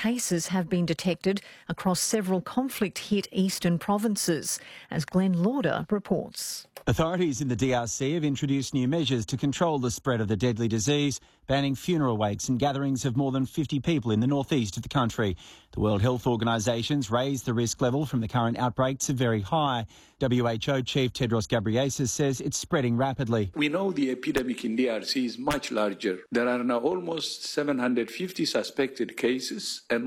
cases have been detected across several conflict-hit eastern provinces, as Glenn Lauder reports. Authorities in the DRC have introduced new measures to control the spread of the deadly disease, banning funeral wakes and gatherings of more than 50 people in the northeast of the country. The World Health Organisation's raised the risk level from the current outbreak to very high. WHO Chief Tedros Ghebreyesus says it's spreading rapidly. We know the epidemic in DRC is much larger. There are now almost 750 suspected cases and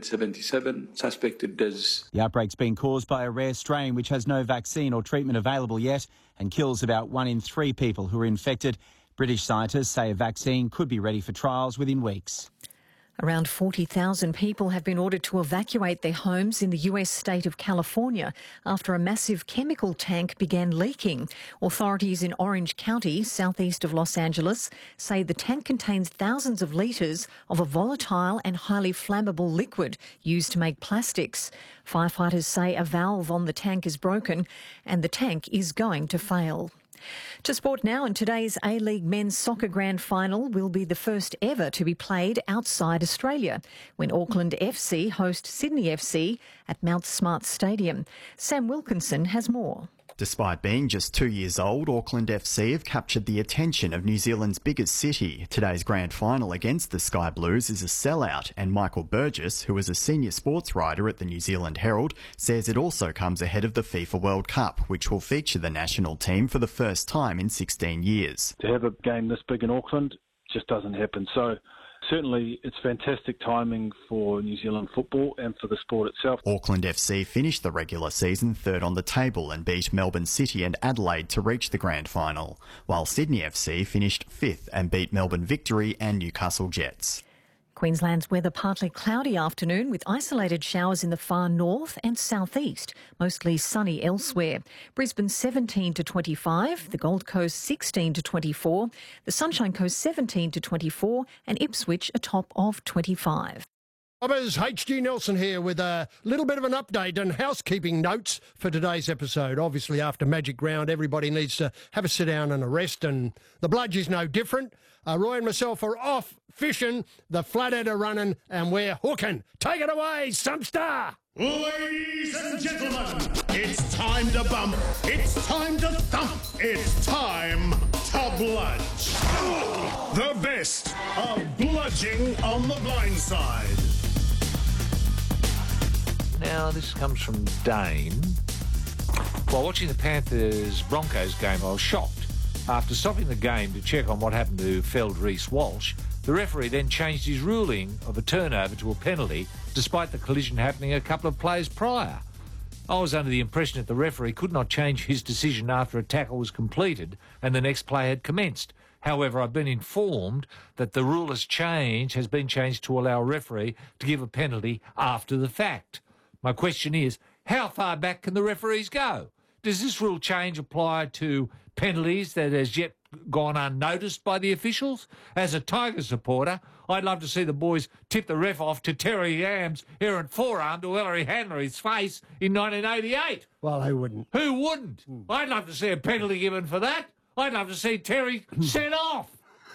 177 suspected deaths. The outbreak's been caused by a rare strain which has no vaccine or treatment available yet and kills about 1 in 3 people who are infected. British scientists say a vaccine could be ready for trials within weeks. Around 40,000 people have been ordered to evacuate their homes in the US state of California after a massive chemical tank began leaking. Authorities in Orange County, southeast of Los Angeles, say the tank contains thousands of litres of a volatile and highly flammable liquid used to make plastics. Firefighters say a valve on the tank is broken and the tank is going to fail. To sport now, and today's A-League Men's Soccer Grand Final will be the first ever to be played outside Australia when Auckland FC host Sydney FC at Mount Smart Stadium. Sam Wilkinson has more. Despite being just 2 years old, Auckland FC have captured the attention of New Zealand's biggest city. Today's grand final against the Sky Blues is a sellout, and Michael Burgess, who is a senior sports writer at the New Zealand Herald, says it also comes ahead of the FIFA World Cup, which will feature the national team for the first time in 16 years. To have a game this big in Auckland just doesn't happen. So certainly it's fantastic timing for New Zealand football and for the sport itself. Auckland FC finished the regular season third on the table and beat Melbourne City and Adelaide to reach the grand final, while Sydney FC finished fifth and beat Melbourne Victory and Newcastle Jets. Queensland's weather partly cloudy afternoon with isolated showers in the far north and southeast, mostly sunny elsewhere. Brisbane 17 to 25, the Gold Coast 16 to 24, the Sunshine Coast 17 to 24 and Ipswich a top of 25. Bobbers, H.G. Nelson here with a little bit of an update and housekeeping notes for today's episode. Obviously, after Magic Round, everybody needs to have a sit down and a rest, and the Bludge is no different. Roy and myself are off fishing, the Flathead are running, and we're hooking. Take it away, Stumpstar! Ladies and gentlemen, it's time to bump, it's time to thump, it's time to bludge. The best of bludging on the blind side. Now, this comes from Dane. While watching the Panthers-Broncos game, I was shocked. After stopping the game to check on what happened to Feld Reece-Walsh, the referee then changed his ruling of a turnover to a penalty, despite the collision happening a couple of plays prior. I was under the impression that the referee could not change his decision after a tackle was completed and the next play had commenced. However, I've been informed that the rule has been changed to allow a referee to give a penalty after the fact. My question is, how far back can the referees go? Does this rule change apply to penalties that has yet gone unnoticed by the officials? As a Tiger supporter, I'd love to see the boys tip the ref off to Terry Yam's errant forearm to Ellery Hanley's face in 1988. Well, who wouldn't? Who wouldn't? I'd love to see a penalty given for that. I'd love to see Terry sent off.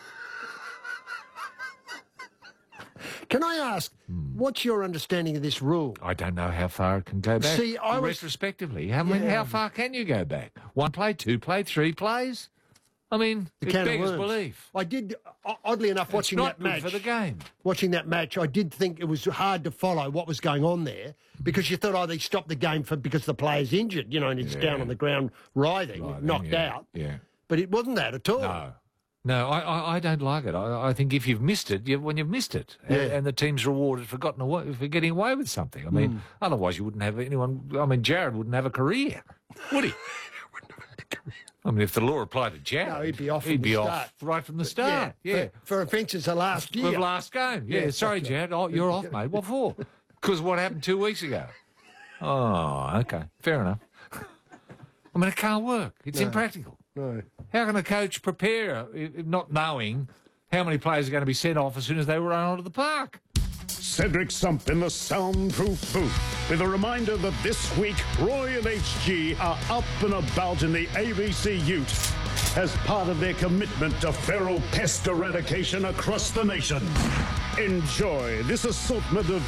Can I ask, what's your understanding of this rule? I don't know how far it can go back. See, retrospectively. How far can you go back? 1 play, 2 play, 3 plays? I mean, it beggars belief. I did, oddly enough, watching that match. It's not good for the game. Watching that match, I did think it was hard to follow what was going on there because you thought, oh, they stopped the game because the player's injured, you know, and it's down on the ground writhing knocked out. Yeah. But it wasn't that at all. No. No, I don't like it. I think if you've missed it, you've missed it. Yeah. And the team's rewarded for getting away with something. I mean, otherwise you wouldn't have anyone... I mean, Jared wouldn't have a career, would he? I mean, if the law applied to Jared... No, he'd be off right from the start. Yeah. For offences of last year. For last game. Yeah, sorry, Jared. Oh, you're off, mate. What for? Because what happened 2 weeks ago? Oh, OK. Fair enough. I mean, it can't work. It's impractical. No. How can a coach prepare not knowing how many players are going to be sent off as soon as they run onto the park? Cedric Sump in the soundproof booth with a reminder that this week Roy and HG are up and about in the ABC Ute as part of their commitment to feral pest eradication across the nation. Enjoy this assortment of